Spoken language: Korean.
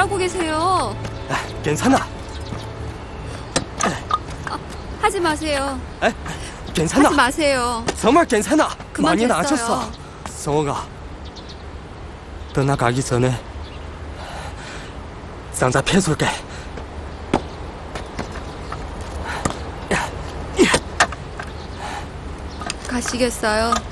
뭐라고 계세요? 괜찮아. 하지 마세요. 괜찮아. 하지 마세요. 정말 괜찮아. 그만 많이 됐어요. 나아졌어. 성호가 떠나가기 전에 상자 펴줄게. 가시겠어요?